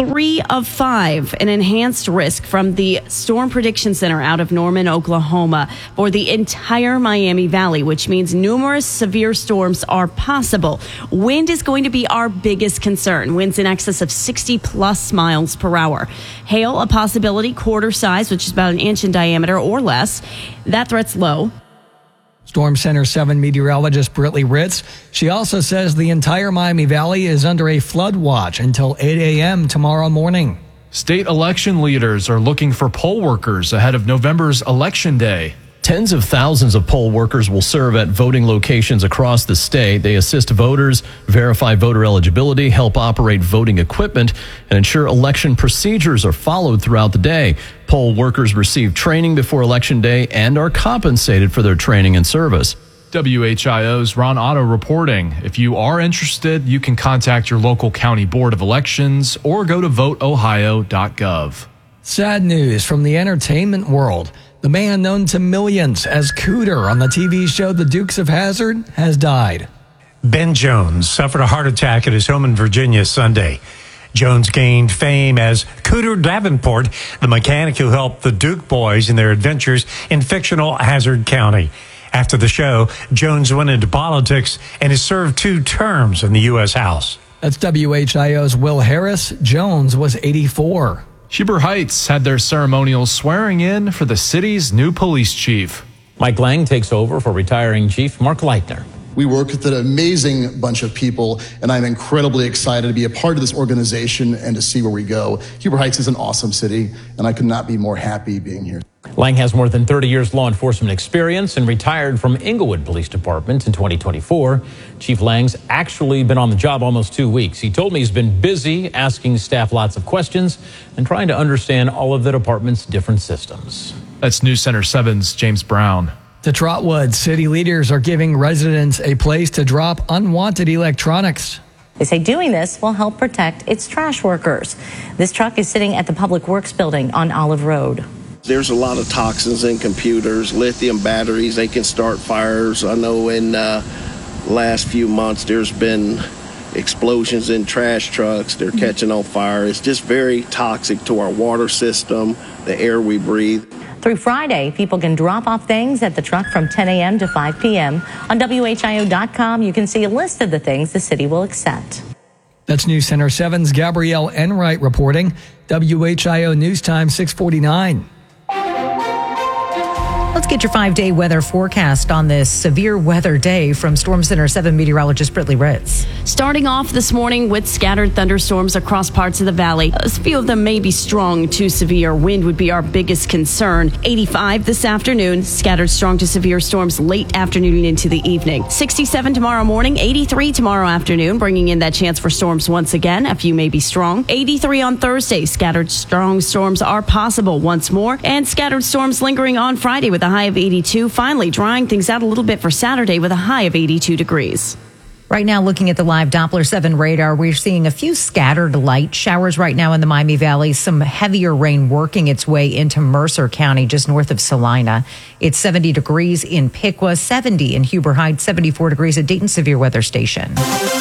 3 of 5, an enhanced risk from the Storm Prediction Center out of Norman, Oklahoma, for the entire Miami Valley, which means numerous severe storms are possible. Wind is going to be our biggest concern. Winds in excess of 60 plus miles per hour. Hail, a possibility, quarter size, which is about an inch in diameter or less. That threat's low. Storm Center 7 meteorologist Britley Ritz. She also says the entire Miami Valley is under a flood watch until 8 a.m. tomorrow morning. State election leaders are looking for poll workers ahead of November's Election Day. Tens of thousands of poll workers will serve at voting locations across the state. They assist voters, verify voter eligibility, help operate voting equipment, and ensure election procedures are followed throughout the day. Poll workers receive training before Election Day and are compensated for their training and service. WHIO's Ron Otto reporting. If you are interested, you can contact your local county board of elections or go to voteohio.gov. Sad news from the entertainment world. The man known to millions as Cooter on the TV show The Dukes of Hazzard has died. Ben Jones suffered a heart attack at his home in Virginia Sunday. Jones gained fame as Cooter Davenport, the mechanic who helped the Duke boys in their adventures in fictional Hazzard County. After the show, Jones went into politics and has served 2 terms in the U.S. House. That's WHIO's Will Harris. Jones was 84. Heber Heights had their ceremonial swearing in for the city's new police chief. Mike Lang takes over for retiring Chief Mark Leitner. We work with an amazing bunch of people, and I'm incredibly excited to be a part of this organization and to see where we go. Heber Heights is an awesome city, and I could not be more happy being here. Lang has more than 30 years law enforcement experience and retired from Inglewood Police Department in 2024. Chief Lang's actually been on the job almost 2 weeks. He told me he's been busy asking staff lots of questions and trying to understand all of the department's different systems. That's News Center 7's James Brown. To Trotwood, city leaders are giving residents a place to drop unwanted electronics. They say doing this will help protect its trash workers. This truck is sitting at the Public Works building on Olive Road. There's a lot of toxins in computers, lithium batteries, they can start fires. I know in last few months there's been explosions in trash trucks. They're catching on fire. It's just very toxic to our water system, the air we breathe. Through Friday, people can drop off things at the truck from 10 a.m. to 5 p.m. On WHIO.com, you can see a list of the things the city will accept. That's News Center 7's Gabrielle Enright reporting. WHIO News Time 649. Let's get your 5-day weather forecast on this severe weather day from Storm Center 7 meteorologist Britley Ritz. Starting off this morning with scattered thunderstorms across parts of the valley. A few of them may be strong to severe. Wind would be our biggest concern. 85 this afternoon. Scattered strong to severe storms late afternoon into the evening. 67 tomorrow morning. 83 tomorrow afternoon, bringing in that chance for storms once again. A few may be strong. 83 on Thursday. Scattered strong storms are possible once more. And scattered storms lingering on Friday with a high of 82. Finally, drying things out a little bit for Saturday with a high of 82 degrees. Right now, looking at the live Doppler 7 radar, we're seeing a few scattered light showers right now in the Miami Valley. Some heavier rain working its way into Mercer County, just north of Salina. It's 70 degrees in Piqua, 70 in Heber Heights, 74 degrees at Dayton Severe Weather Station.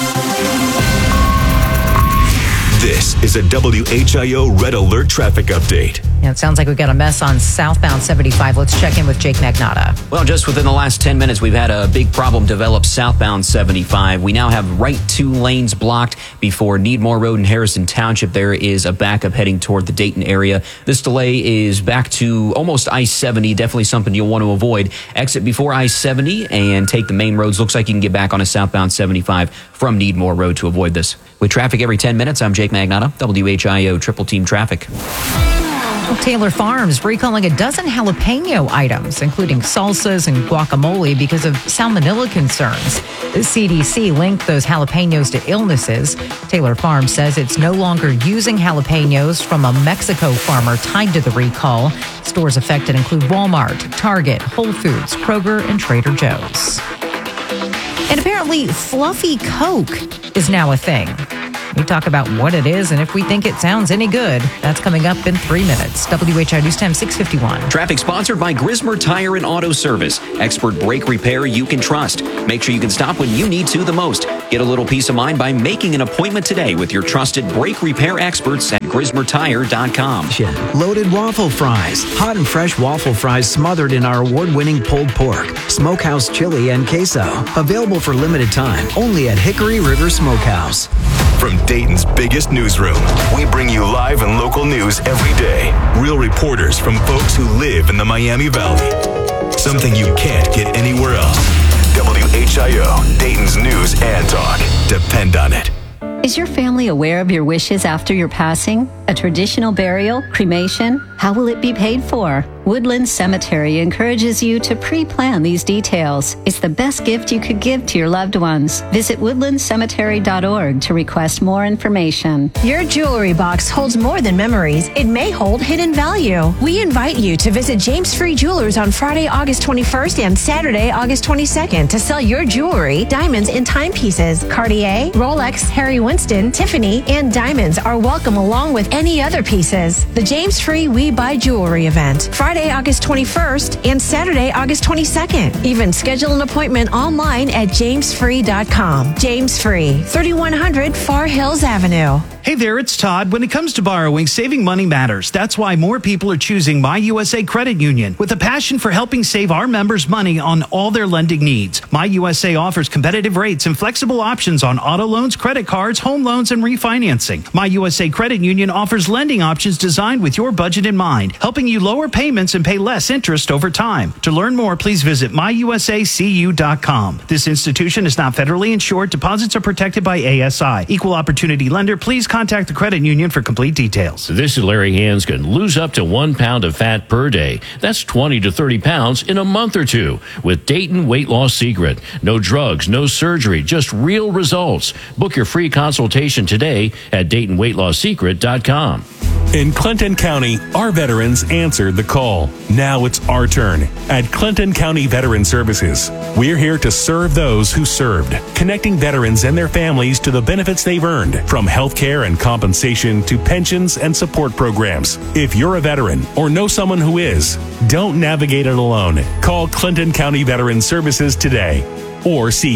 This is a WHIO Red Alert traffic update. Yeah, it sounds like we've got a mess on southbound 75. Let's check in with Jake Magnotta. Well, just within the last 10 minutes, we've had a big problem develop southbound 75. We now have right 2 lanes blocked before Needmore Road in Harrison Township. There is a backup heading toward the Dayton area. This delay is back to almost I-70, definitely something you'll want to avoid. Exit before I-70 and take the main roads. Looks like you can get back on a southbound 75 from Needmore Road to avoid this. With traffic every 10 minutes, I'm Jake Magnotta, WHIO Triple Team Traffic. Taylor Farms recalling a dozen jalapeno items, including salsas and guacamole, because of salmonella concerns. The CDC linked those jalapenos to illnesses. Taylor Farms says it's no longer using jalapenos from a Mexico farmer tied to the recall. Stores affected include Walmart, Target, Whole Foods, Kroger, and Trader Joe's. And apparently, fluffy Coke is now a thing. We talk about what it is and if we think it sounds any good. That's coming up in 3 minutes. WHI News Time 6:51. Traffic sponsored by Grismer Tire and Auto Service. Expert brake repair you can trust. Make sure you can stop when you need to the most. Get a little peace of mind by making an appointment today with your trusted brake repair experts at GrismerTire.com. Loaded waffle fries. Hot and fresh waffle fries smothered in our award-winning pulled pork, smokehouse chili, and queso. Available for limited time only at Hickory River Smokehouse. From Dayton's biggest newsroom, we bring you live and local news every day. Real reporters from folks who live in the Miami Valley. Something you can't get anywhere else. WHIO, Dayton's news and talk. Depend on it. Is your family aware of your wishes after your passing? A traditional burial? Cremation? How will it be paid for? Woodland Cemetery encourages you to pre-plan these details. It's the best gift you could give to your loved ones. Visit woodlandcemetery.org to request more information. Your jewelry box holds more than memories. It may hold hidden value. We invite you to visit James Free Jewelers on Friday, August 21st and Saturday, August 22nd to sell your jewelry, diamonds, and timepieces. Cartier, Rolex, Harry Winston, Tiffany, and diamonds are welcome along with any other pieces. The James Free We Buy Jewelry event, Friday, August 21st and Saturday, August 22nd. Even schedule an appointment online at jamesfree.com. James Free, 3100 Far Hills Avenue. Hey there, it's Todd. When it comes to borrowing, saving money matters. That's why more people are choosing My USA Credit Union with a passion for helping save our members money on all their lending needs. My USA offers competitive rates and flexible options on auto loans, credit cards, home loans, and refinancing. My USA Credit Union offers lending options designed with your budget in mind, helping you lower payments and pay less interest over time. To learn more, please visit myusacu.com. This institution is not federally insured. Deposits are protected by ASI. Equal opportunity lender. Please contact the credit union for complete details. This is Larry Hanskin. Lose up to 1 pound of fat per day. That's 20 to 30 pounds in a month or two with Dayton Weight Loss Secret. No drugs, no surgery, just real results. Book your free consultation today at DaytonWeightLossSecret.com. In Clinton County, our veterans answered the call. Now it's our turn at Clinton County Veteran Services. We're here to serve those who served, connecting veterans and their families to the benefits they've earned, from health care and compensation to pensions and support programs. If you're a veteran or know someone who is, don't navigate it alone. Call Clinton County Veteran Services today or see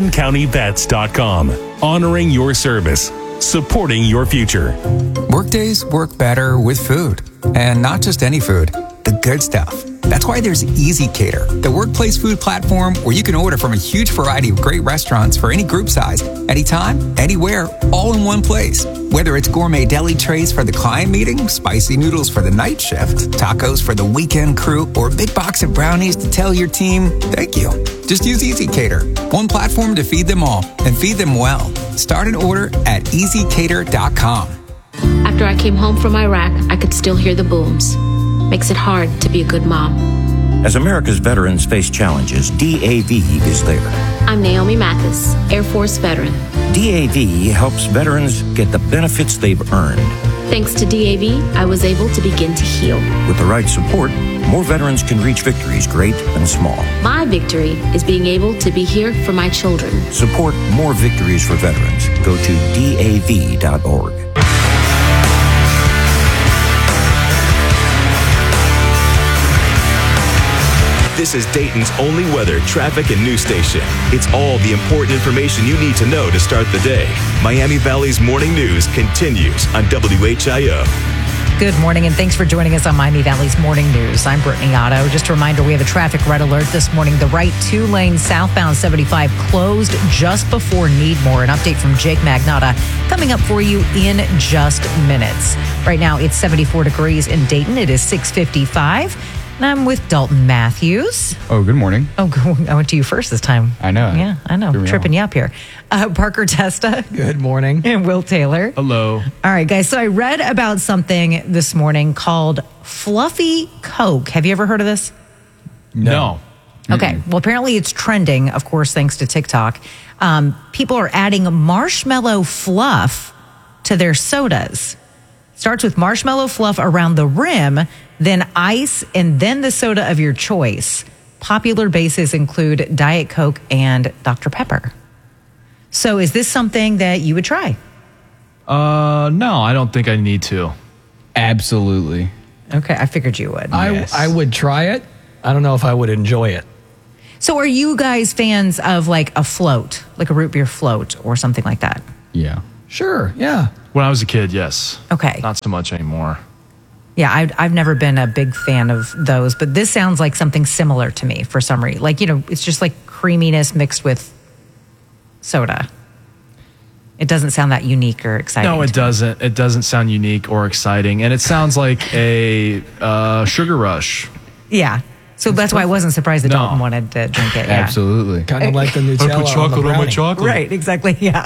ClintonCountyVets.com. Honoring your service, supporting your future. Workdays work better with food, and not just any food, the good stuff. That's why there's Easy Cater, the workplace food platform where you can order from a huge variety of great restaurants for any group size, anytime, anywhere, all in one place. Whether it's gourmet deli trays for the client meeting, spicy noodles for the night shift, tacos for the weekend crew, or a big box of brownies to tell your team, thank you. Just use Easy Cater, one platform to feed them all and feed them well. Start an order at EasyCater.com. After I came home from Iraq, I could still hear the booms. Makes it hard to be a good mom. As America's veterans face challenges, DAV is there. I'm Naomi Mathis, Air Force veteran. DAV helps veterans get the benefits they've earned. Thanks to DAV, I was able to begin to heal. With the right support, more veterans can reach victories, great and small. My victory is being able to be here for my children. Support more victories for veterans. Go to DAV.org. This is Dayton's only weather, traffic, and news station. It's all the important information you need to know to start the day. Miami Valley's morning news continues on WHIO. Good morning, and thanks for joining us on Miami Valley's Morning News. I'm Brittany Otto. Just a reminder, we have a traffic red alert this morning. The right two-lane southbound 75 closed just before Needmore. An update from Jake Magnotta coming up for you in just minutes. Right now, it's 74 degrees in Dayton. It is 6:55. And I'm with Dalton Matthews. Oh, good morning. Oh, I went to you first this time. I know. Yeah, I know. Tripping you up here. Parker Testa. Good morning. And Will Taylor. Hello. All right, guys. So I read about something this morning called Fluffy Coke. Have you ever heard of this? No. Okay. Well, apparently it's trending, of course, thanks to TikTok. People are adding marshmallow fluff to their sodas. Starts with marshmallow fluff around the rim, then ice, and then the soda of your choice. Popular bases include Diet Coke and Dr. Pepper. So is this something that you would try? No, I don't think I need to. Absolutely. Okay, I figured you would. I would try it. I don't know if I would enjoy it. So are you guys fans of like a float, like a root beer float or something like that? Yeah. Sure, yeah. When I was a kid, yes. Okay. Not so much anymore. Yeah, I've never been a big fan of those, but this sounds like something similar to me for some reason. Like, it's just like creaminess mixed with soda. It doesn't sound that unique or exciting. No, it doesn't. It doesn't sound unique or exciting. And it sounds like a sugar rush. Yeah. So that's why I wasn't surprised that Dalton wanted to drink it. Yeah. Absolutely. Kind of like the Nutella. I put chocolate on my brownie. chocolate. Right, exactly. Yeah.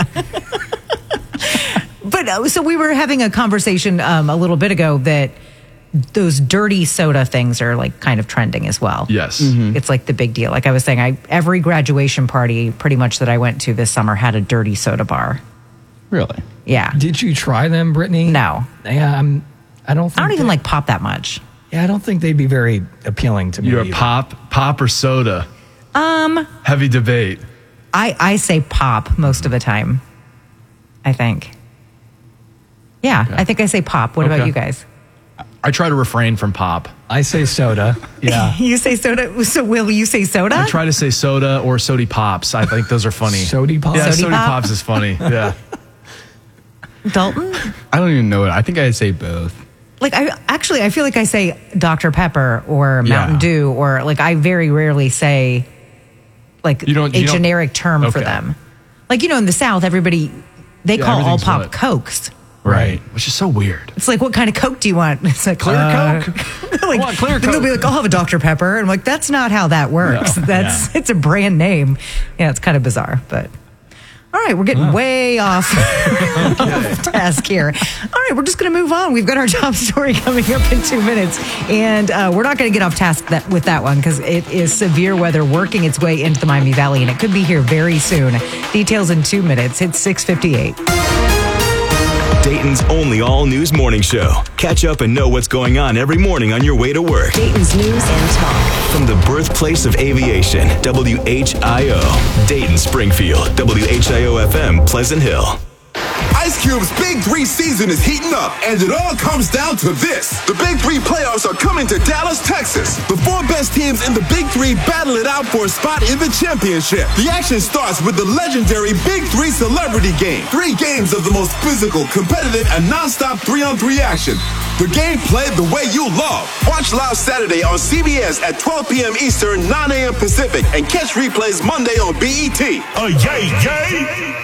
But so we were having a conversation a little bit ago that those dirty soda things are like kind of trending as well. Yes. It's like the big deal. Like I was saying, every graduation party pretty much that I went to this summer had a dirty soda bar. Really? Yeah. Did you try them, Brittany? No. Yeah, I don't even like pop that much. Yeah, I don't think they'd be very appealing to me. You're either. a pop or soda? Heavy debate. I say pop most of the time, I think. Yeah, Okay. I think I say pop. What about Okay. you guys? I try to refrain from pop. I say soda. Yeah. You say soda? So Will, you say soda? I try to say soda or sody pops. I think those are funny. Sody pops? Yeah, Sody sody pop? pops is funny. Yeah. Dalton? I don't even know it. I think I'd say both. Like I feel like I say Dr. Pepper or Mountain Yeah. Dew, or like I very rarely say like You don't- generic term for Okay. them. Like, in the South, they call all everything's pop what? Cokes. Right. Which is so weird. It's like, what kind of Coke do you want? It's like Clear Coke? like, I want clear then they'll be Coke. like, I'll have a Dr. Pepper. And I'm like, that's not how that works. No. It's a brand name. Yeah, it's kind of bizarre, but all right, we're getting way off task here. All right, we're just going to move on. We've got our top story coming up in 2 minutes, and we're not going to get off task with that one because it is severe weather working its way into the Miami Valley, and it could be here very soon. Details in 2 minutes. It's 6:58. Dayton's only all-news morning show. Catch up and know what's going on every morning on your way to work. Dayton's news and talk. From the birthplace of aviation, WHIO. Dayton, Springfield, WHIO-FM, Pleasant Hill. Ice Cube's Big 3 season is heating up, and it all comes down to this. The Big 3 playoffs are coming to Dallas, Texas. The 4 best teams in the Big 3 battle it out for a spot in the championship. The action starts with the legendary Big 3 Celebrity Game. 3 games of the most physical, competitive, and non-stop 3-on-3 action. The game played the way you love. Watch live Saturday on CBS at 12 p.m. Eastern, 9 a.m. Pacific, and catch replays Monday on BET. Yay!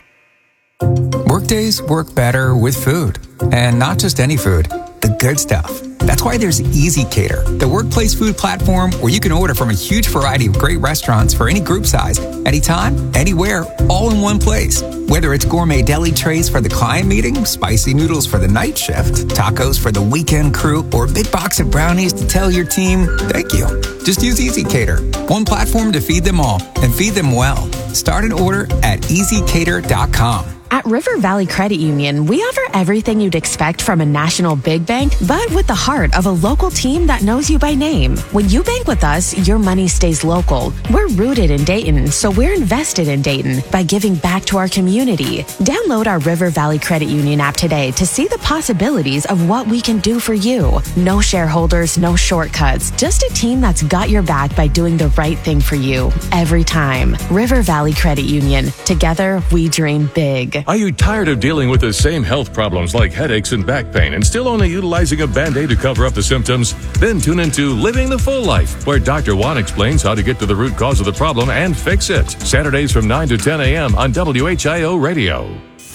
Workdays work better with food. And not just any food, the good stuff. That's why there's Easy Cater, the workplace food platform where you can order from a huge variety of great restaurants for any group size, anytime, anywhere, all in one place. Whether it's gourmet deli trays for the client meeting, spicy noodles for the night shift, tacos for the weekend crew, or a big box of brownies to tell your team, thank you. Just use Easy Cater, one platform to feed them all and feed them well. Start an order at easycater.com. At River Valley Credit Union, we offer everything you'd expect from a national big bank, but with the heart of a local team that knows you by name. When you bank with us, your money stays local. We're rooted in Dayton, so we're invested in Dayton by giving back to our community. Download our River Valley Credit Union app today to see the possibilities of what we can do for you. No shareholders, no shortcuts, just a team that's got your back by doing the right thing for you every time. River Valley Credit Union. Together, we dream big. Are you tired of dealing with the same health problems like headaches and back pain and still only utilizing a Band-Aid to cover up the symptoms? Then tune into Living the Full Life, where Dr. Juan explains how to get to the root cause of the problem and fix it. Saturdays from 9 to 10 a.m. on WHIO Radio.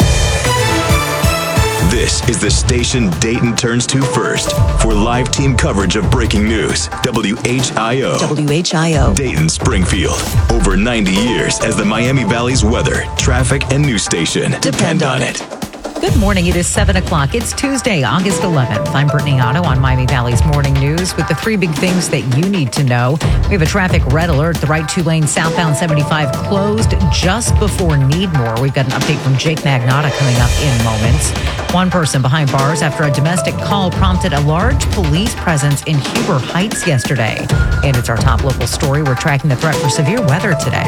This is the station Dayton turns to first for live team coverage of breaking news. WHIO. WHIO. Dayton, Springfield. Over 90 years as the Miami Valley's weather, traffic, and news station. Depend on it. Good morning. It is 7 o'clock. It's Tuesday, August 11th. I'm Brittany Otto on Miami Valley's Morning News with the 3 big things that you need to know. We have a traffic red alert. The right 2 lanes southbound 75 closed just before Needmore. We've got an update from Jake Magnotta coming up in moments. 1 person behind bars after a domestic call prompted a large police presence in Huber Heights yesterday. And it's our top local story. We're tracking the threat for severe weather today.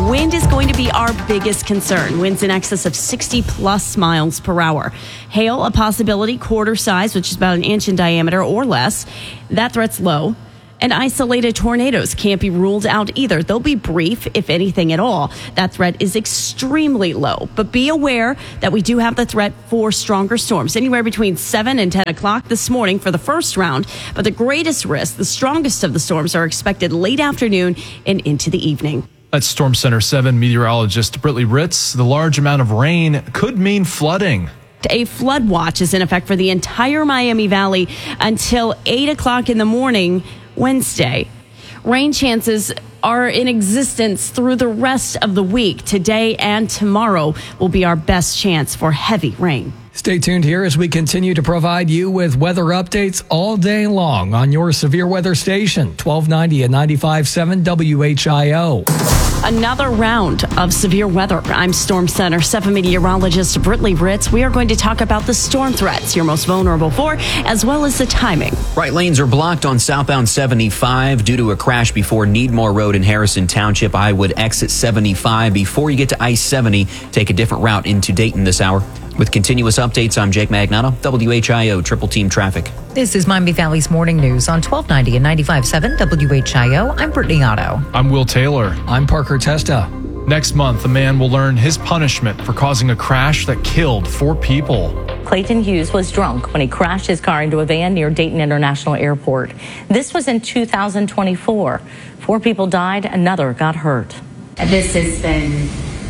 Wind is going to be our biggest concern. Winds in excess of 60 plus miles per hour. Hail, a possibility, quarter size, which is about an inch in diameter or less. That threat's low. And isolated tornadoes can't be ruled out either. They'll be brief, if anything at all. That threat is extremely low. But be aware that we do have the threat for stronger storms, anywhere between 7 and 10 o'clock this morning for the first round. But the greatest risk, the strongest of the storms, are expected late afternoon and into the evening. That's Storm Center 7 meteorologist Britley Ritz. The large amount of rain could mean flooding. A flood watch is in effect for the entire Miami Valley until 8 o'clock in the morning Wednesday. Rain chances are in existence through the rest of the week. Today and tomorrow will be our best chance for heavy rain. Stay tuned here as we continue to provide you with weather updates all day long on your severe weather station, 1290 and 95.7 WHIO. Another round of severe weather. I'm Storm Center 7 meteorologist Britley Ritz. We are going to talk about the storm threats you're most vulnerable for, as well as the timing. Right lanes are blocked on southbound 75 due to a crash before Needmore Road in Harrison Township. I would exit 75 before you get to I-70. Take a different route into Dayton this hour. With continuous updates, I'm Jake Magnato, WHIO Triple Team Traffic. This is Miami Valley's Morning News on 1290 and 95.7 WHIO. I'm Brittany Otto. I'm Will Taylor. I'm Parker Testa. Next month, a man will learn his punishment for causing a crash that killed 4 people. Clayton Hughes was drunk when he crashed his car into a van near Dayton International Airport. This was in 2024. 4 people died, another got hurt. This has been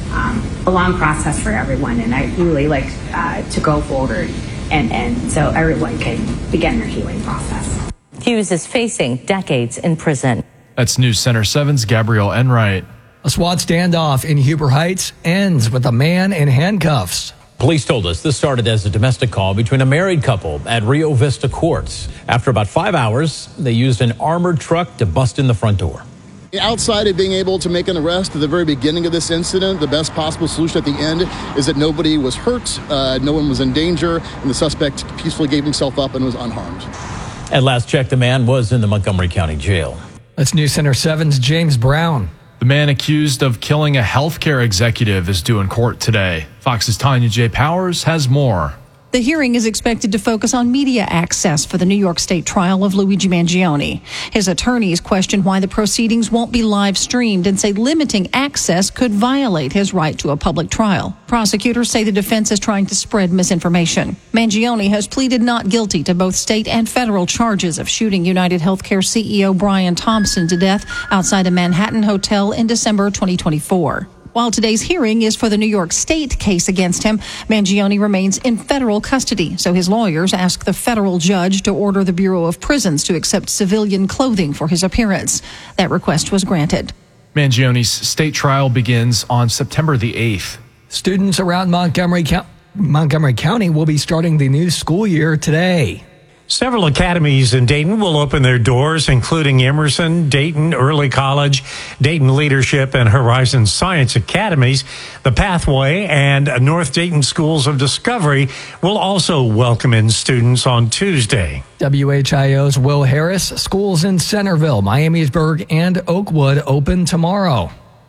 a long process for everyone, and I really like to go forward and so everyone can begin their healing process. Hughes is facing decades in prison. That's News Center 7's Gabrielle Enright. A SWAT standoff in Huber Heights ends with a man in handcuffs. Police told us this started as a domestic call between a married couple at Rio Vista Courts. After about 5 hours, they used an armored truck to bust in the front door. Outside of being able to make an arrest at the very beginning of this incident, the best possible solution at the end is that nobody was hurt, no one was in danger, and the suspect peacefully gave himself up and was unharmed. At last check, the man was in the Montgomery County Jail. That's News Center 7's James Brown. The man accused of killing a healthcare executive is due in court today. Fox's Tanya J. Powers has more. The hearing is expected to focus on media access for the New York State trial of Luigi Mangione. His attorneys question why the proceedings won't be live streamed and say limiting access could violate his right to a public trial. Prosecutors say the defense is trying to spread misinformation. Mangione has pleaded not guilty to both state and federal charges of shooting United Healthcare CEO Brian Thompson to death outside a Manhattan hotel in December 2024. While today's hearing is for the New York State case against him, Mangione remains in federal custody, so his lawyers ask the federal judge to order the Bureau of Prisons to accept civilian clothing for his appearance. That request was granted. Mangione's state trial begins on September the 8th. Students around Montgomery County will be starting the new school year today. Several academies in Dayton will open their doors, including Emerson, Dayton Early College, Dayton Leadership, and Horizon Science Academies. The Pathway and North Dayton Schools of Discovery will also welcome in students on Tuesday. WHIO's Will Harris. Schools in Centerville, Miamisburg, and Oakwood open tomorrow.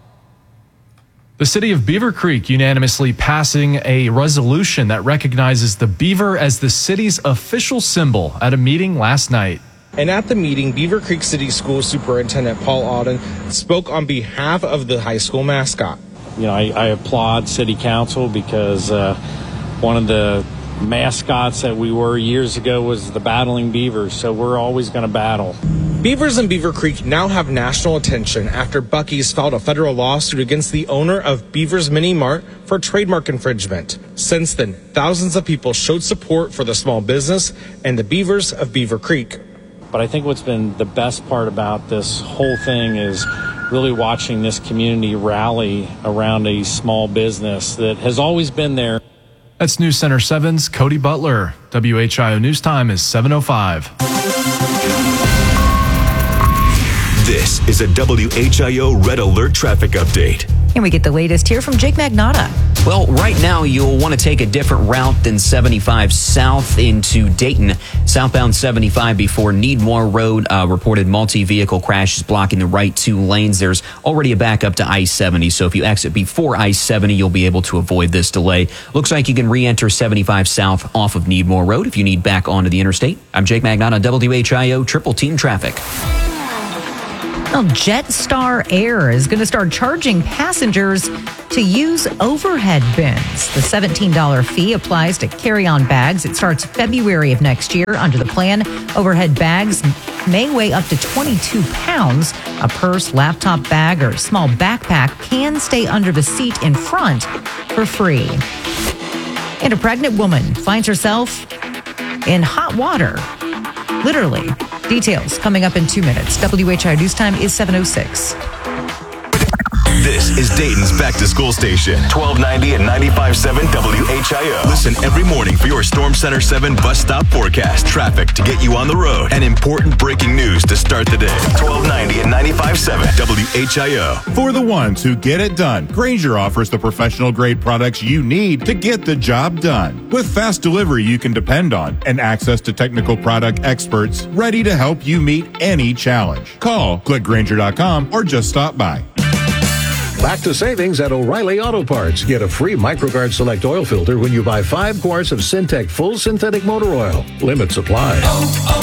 The city of Beaver Creek unanimously passing a resolution that recognizes the beaver as the city's official symbol at a meeting last night. And at the meeting, Beaver Creek City School Superintendent Paul Auden spoke on behalf of the high school mascot. You know, I applaud City Council because one of the mascots that we were years ago was the Battling Beavers, so we're always going to battle. Beavers in Beaver Creek now have national attention after Buc-ee's filed a federal lawsuit against the owner of Beavers Mini Mart for trademark infringement. Since then, thousands of people showed support for the small business and the Beavers of Beaver Creek. But I think what's been the best part about this whole thing is really watching this community rally around a small business that has always been there. That's News Center 7's Cody Butler. WHIO News Time is 7:05. This is a WHIO Red Alert traffic update. And we get the latest here from Jake Magnotta. Well, right now you'll want to take a different route than 75 south into Dayton. Southbound 75 before Needmore Road, reported multi-vehicle crashes blocking the right 2 lanes. There's already a backup to I-70, so if you exit before I-70, you'll be able to avoid this delay. Looks like you can re-enter 75 south off of Needmore Road if you need back onto the interstate. I'm Jake Magnotta, WHIO Triple Team Traffic. Well, Jetstar Air is going to start charging passengers to use overhead bins. The $17 fee applies to carry-on bags. It starts February of next year. Under the plan, overhead bags may weigh up to 22 pounds. A purse, laptop bag, or small backpack can stay under the seat in front for free. And a pregnant woman finds herself in hot water. Literally. Details coming up in 2 minutes. WHIO News Time is 7:06. This is Dayton's Back to School Station, 1290 and 95.7 WHIO. Listen every morning for your Storm Center 7 bus stop forecast, traffic to get you on the road, and important breaking news to start the day. 1290 and 95.7 WHIO. For the ones who get it done, Grainger offers the professional grade products you need to get the job done. With fast delivery you can depend on and access to technical product experts ready to help you meet any challenge. Call, click Grainger.com, or just stop by. Back to savings at O'Reilly Auto Parts. Get a free MicroGuard Select oil filter when you buy 5 quarts of Syntec Full Synthetic Motor Oil. Limit supply.